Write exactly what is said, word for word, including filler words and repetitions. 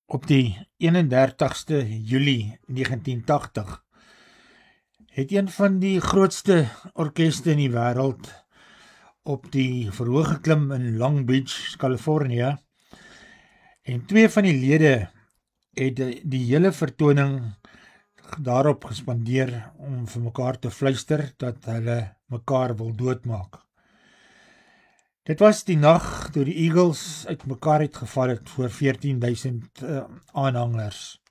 Op die eenendertigste Julie negentien tachtig het een van die grootste orkeste in die wêreld op die verhoog geklim in Long Beach, Californië, en twee van die lede het die, die hele vertoning daarop gespandeer om vir mekaar te fluister dat hulle mekaar wil doodmaak. Dit was die nag toe die Eagles uit mekaar uitgeval het voor veertien duisend uh, aanhangers.